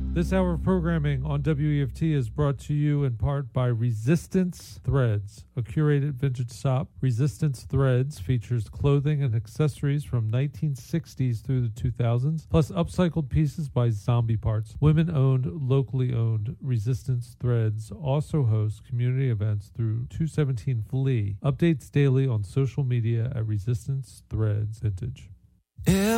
This hour of programming on WEFT is brought to you in part by Resistance Threads, a curated vintage shop. Resistance Threads features clothing and accessories from 1960s through the 2000s, plus upcycled pieces by Zombie Parts. Women-owned, locally owned Resistance Threads also hosts community events through 217 Flea. Updates daily on social media at Resistance Threads Vintage.